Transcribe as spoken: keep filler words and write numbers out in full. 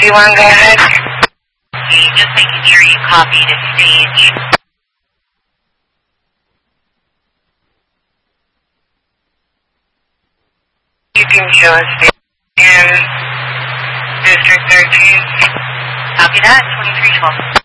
fifty-one, go ahead. Okay, just making sure you copied a stage. You can show us in District thirteen. Copy that, twenty-three twelve.